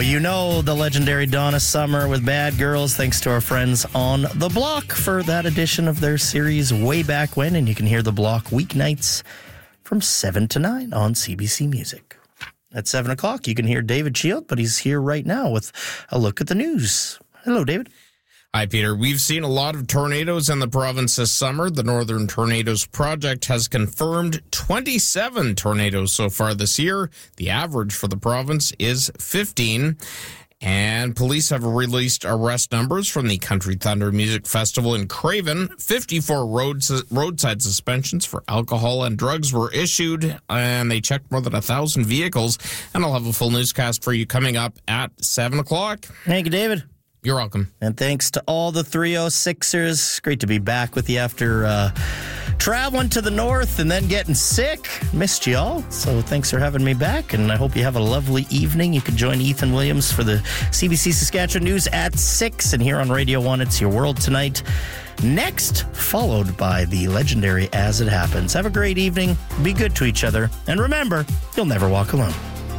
You know the legendary Donna Summer with Bad Girls, thanks to our friends on The Block for that edition of their series way back when. And you can hear The Block weeknights from 7 to 9 on CBC Music. At 7 o'clock, you can hear David Shield, but he's here right now with a look at the news. Hello, David. Hi, Peter. We've seen a lot of tornadoes in the province this summer. The Northern Tornadoes Project has confirmed 27 tornadoes so far this year. The average for the province is 15. And police have released arrest numbers from the Country Thunder Music Festival in Craven. 54 roadside suspensions for alcohol and drugs were issued, and they checked more than 1,000 vehicles. And I'll have a full newscast for you coming up at 7 o'clock. Thank you, David. You're welcome. And thanks to all the 306ers. Great to be back with you after traveling to the north and then getting sick. Missed you all. So thanks for having me back, and I hope you have a lovely evening. You can join Ethan Williams for the CBC Saskatchewan News at 6. And here on Radio 1, it's Your World Tonight. Next, followed by the legendary As It Happens. Have a great evening. Be good to each other. And remember, you'll never walk alone.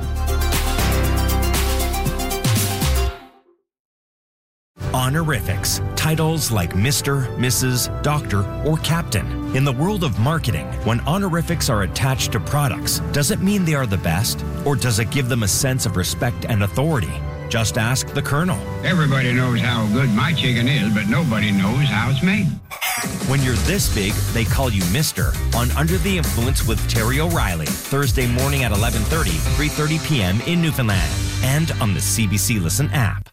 Honorifics, titles like Mr., Mrs., Doctor, or Captain. In the world of marketing, when honorifics are attached to products, does it mean they are the best? Or does it give them a sense of respect and authority? Just ask the Colonel. Everybody knows how good my chicken is, but nobody knows how it's made. When you're this big, they call you Mr. on Under the Influence with Terry O'Reilly, Thursday morning at 11:30, 3:30 p.m. in Newfoundland, and on the CBC Listen app.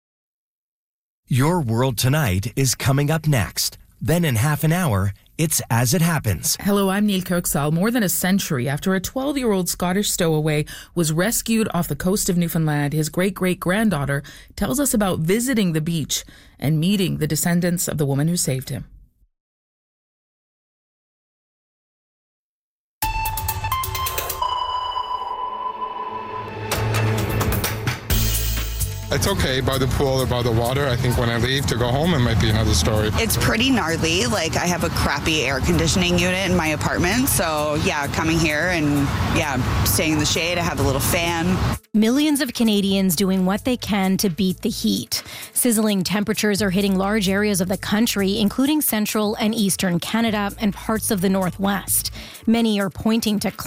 Your World Tonight is coming up next. Then in half an hour, it's As It Happens. Hello, I'm Neil Kirksall. More than a century after a 12-year-old Scottish stowaway was rescued off the coast of Newfoundland, his great-great-granddaughter tells us about visiting the beach and meeting the descendants of the woman who saved him. It's okay by the pool or by the water. I think when I leave to go home, it might be another story. It's pretty gnarly. Like, I have a crappy air conditioning unit in my apartment. So, yeah, coming here and, staying in the shade. I have a little fan. Millions of Canadians doing what they can to beat the heat. Sizzling temperatures are hitting large areas of the country, including central and eastern Canada and parts of the northwest. Many are pointing to